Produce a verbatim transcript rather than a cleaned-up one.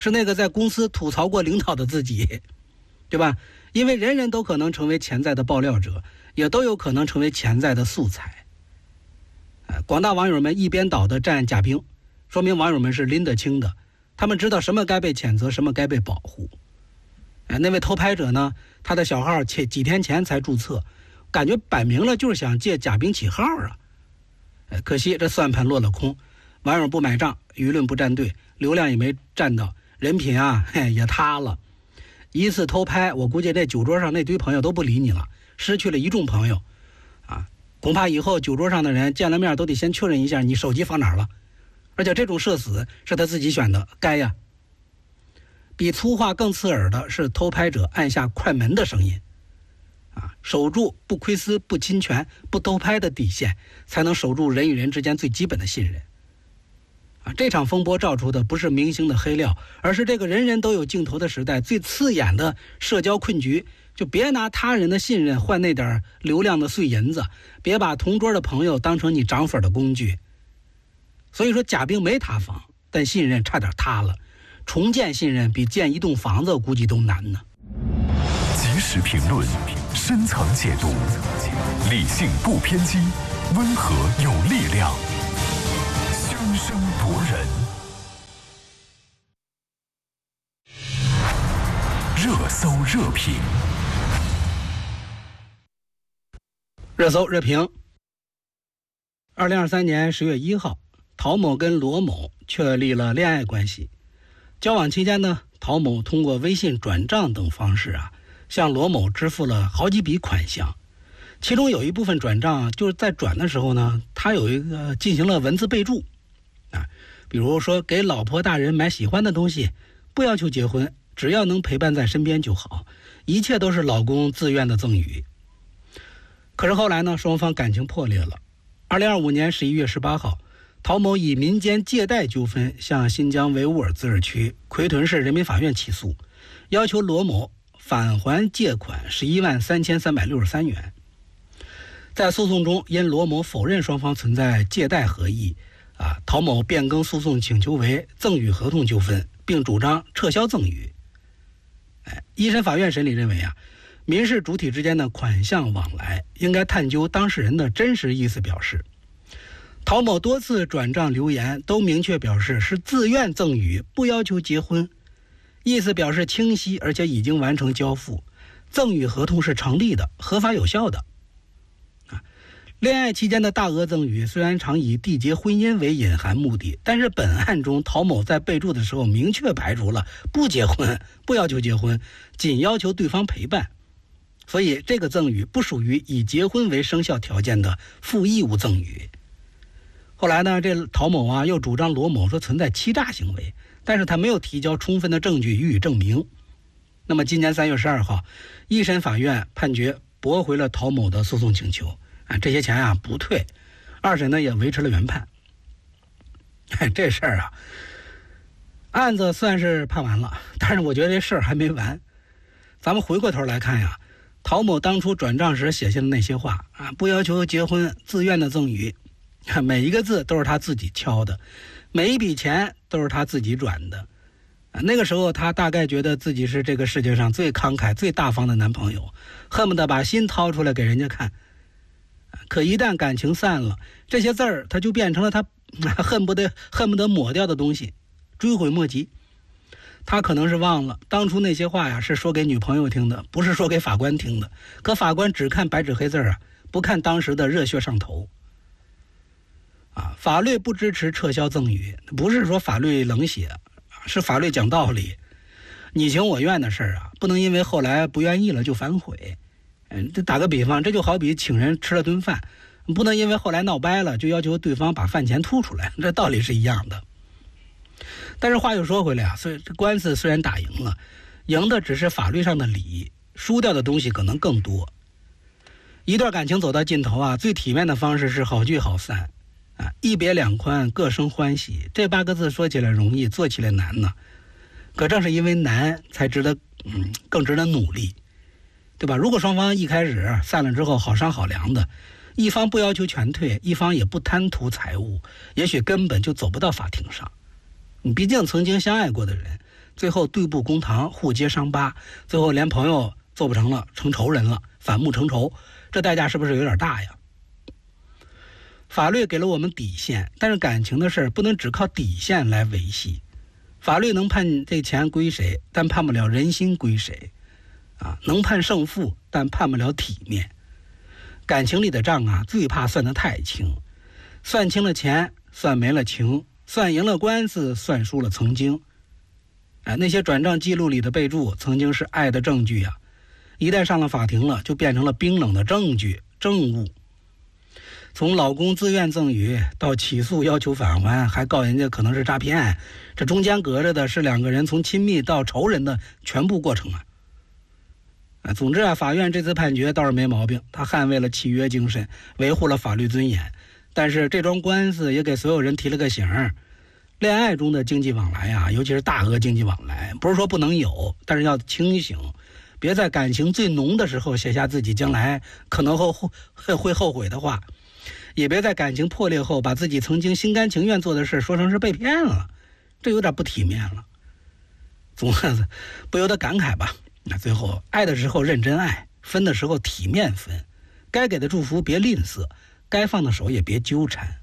是那个在公司吐槽过领导的自己，对吧？因为人人都可能成为潜在的爆料者，也都有可能成为潜在的素材。呃，广大网友们一边倒的站贾冰，说明网友们是拎得清的，他们知道什么该被谴责，什么该被保护。呃，那位偷拍者呢，他的小号前几天前才注册，感觉摆明了就是想借贾冰起号啊。呃，可惜这算盘落了空，网友不买账，舆论不站队，流量也没占到，人品啊嘿也塌了。一次偷拍，我估计这酒桌上那堆朋友都不理你了，失去了一众朋友啊！恐怕以后酒桌上的人见了面都得先确认一下你手机放哪儿了，而且这种社死是他自己选的，该呀。比粗话更刺耳的是偷拍者按下快门的声音啊！守住不窥私、不侵权、不偷拍的底线，才能守住人与人之间最基本的信任。啊，这场风波照出的不是明星的黑料，而是这个人人都有镜头的时代最刺眼的社交困局。就别拿他人的信任换那点流量的碎银子，别把同桌的朋友当成你涨粉的工具。所以说贾冰没塌房，但信任差点塌了。重建信任比建一栋房子估计都难呢。 及时评论，深层解读，理性不偏激，温和有力量。声声夺人，热搜热评。 热搜热评。二零二三年十月一号，陶某跟罗某确立了恋爱关系。交往期间呢，陶某通过微信转账等方式啊，向罗某支付了好几笔款项。其中有一部分转账就是在转的时候呢，他有一个进行了文字备注。啊，比如说给老婆大人买喜欢的东西，不要求结婚，只要能陪伴在身边就好，一切都是老公自愿的赠与。可是后来呢，双方感情破裂了。二零二五年十一月十八号，陶某以民间借贷纠纷向新疆维吾尔自治区奎屯市人民法院起诉，要求罗某返还借款十一万三千三百六十三元。在诉讼中，因罗某否认双方存在借贷合意。啊，陶某变更诉讼请求为赠与合同纠纷，并主张撤销赠与。哎，一审法院审理认为啊，民事主体之间的款项往来应该探究当事人的真实意思表示。陶某多次转账留言都明确表示是自愿赠与，不要求结婚，意思表示清晰，而且已经完成交付，赠与合同是成立的，合法有效的。恋爱期间的大额赠与虽然常以缔结婚姻为隐含目的，但是本案中陶某在备注的时候明确排除了不结婚，不要求结婚，仅要求对方陪伴，所以这个赠与不属于以结婚为生效条件的负义务赠与。后来呢，这陶某啊又主张罗某说存在欺诈行为，但是他没有提交充分的证据予以证明。那么今年三月十二号，一审法院判决驳回了陶某的诉讼请求。这些钱啊不退，二审呢也维持了原判。这事儿啊，案子算是判完了，但是我觉得这事儿还没完。咱们回过头来看呀，陶某当初转账时写下的那些话啊，不要求结婚，自愿的赠与，每一个字都是他自己敲的，每一笔钱都是他自己转的。那个时候他大概觉得自己是这个世界上最慷慨最大方的男朋友，恨不得把心掏出来给人家看。可一旦感情散了，这些字儿他就变成了他恨不得恨不得抹掉的东西，追悔莫及。他可能是忘了当初那些话呀是说给女朋友听的，不是说给法官听的。可法官只看白纸黑字啊，不看当时的热血上头。啊，法律不支持撤销赠与，不是说法律冷血，是法律讲道理。你情我愿的事儿啊，不能因为后来不愿意了就反悔。嗯，这打个比方，这就好比请人吃了顿饭，不能因为后来闹掰了就要求对方把饭钱吐出来，这道理是一样的。但是话又说回来啊，所以这官司虽然打赢了，赢的只是法律上的理，输掉的东西可能更多。一段感情走到尽头啊，最体面的方式是好聚好散啊，一别两宽，各生欢喜。这八个字说起来容易，做起来难呢。可正是因为难，才值得嗯更值得努力。对吧？如果双方一开始散了之后好商好量的，一方不要求全退，一方也不贪图财物，也许根本就走不到法庭上。你毕竟曾经相爱过的人， 最后对簿公堂，互揭伤疤，最后连朋友做不成了，成仇人了，反目成仇，这代价是不是有点大呀？法律给了我们底线，但是感情的事不能只靠底线来维系。法律能判这钱归谁，但判不了人心归谁啊，能判胜负，但判不了体面。感情里的账啊，最怕算得太轻，算清了钱，算没了情，算赢了官司，算输了曾经。哎，那些转账记录里的备注曾经是爱的证据啊，一旦上了法庭了，就变成了冰冷的证据证物。从老公自愿赠与到起诉要求返还，还告人家可能是诈骗，这中间隔着的是两个人从亲密到仇人的全部过程啊。啊，总之啊，法院这次判决倒是没毛病，他捍卫了契约精神，维护了法律尊严。但是这桩官司也给所有人提了个醒儿，恋爱中的经济往来啊，尤其是大额经济往来，不是说不能有，但是要清醒，别在感情最浓的时候写下自己将来可能后会后悔的话，也别在感情破裂后把自己曾经心甘情愿做的事说成是被骗了，这有点不体面了。总之不由得感慨吧，那最后爱的时候认真爱，分的时候体面分，该给的祝福别吝啬，该放的手也别纠缠。